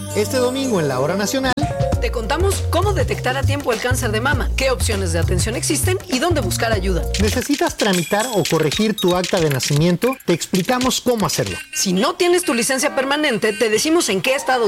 Este domingo en la Hora Nacional te contamos cómo detectar a tiempo el cáncer de mama, qué opciones de atención existen y dónde buscar ayuda. ¿Necesitas tramitar o corregir tu acta de nacimiento? Te explicamos cómo hacerlo. Si no tienes tu licencia permanente, te decimos en qué estado